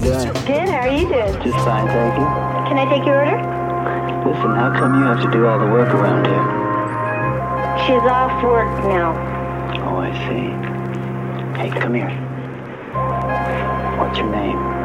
doing? Good, how are you doing? Just fine, thank you. Can I take your order? Listen, how come you have to do all the work around here? She's off work now. Oh, I see. Hey, come here. What's your name?